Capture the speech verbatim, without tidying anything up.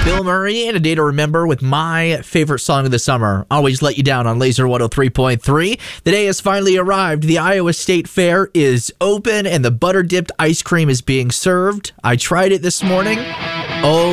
Bill Murray, and a day to remember with my favorite song of the summer, Always Let You Down on Laser one oh three point three. The day has finally arrived. The Iowa State Fair is open, and the butter-dipped ice cream is being served. I tried it this morning. Oh,